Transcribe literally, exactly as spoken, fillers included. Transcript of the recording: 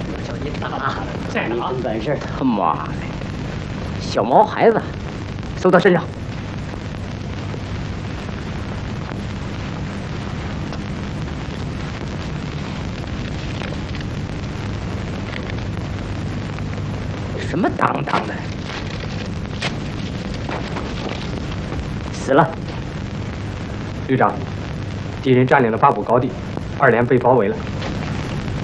叫你大了，在哪？ 你本事他妈的，小毛孩子，搜到身上。什么当当的？死了。 旅长，敌人占领了八堡高地，二连被包围了。